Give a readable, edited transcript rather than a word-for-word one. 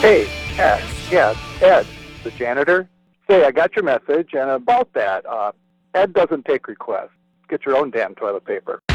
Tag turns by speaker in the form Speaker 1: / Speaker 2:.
Speaker 1: Hey, Ed. Yeah, Ed, the janitor. Say, I got your message, and about that, Ed doesn't take requests. Get your own damn toilet paper.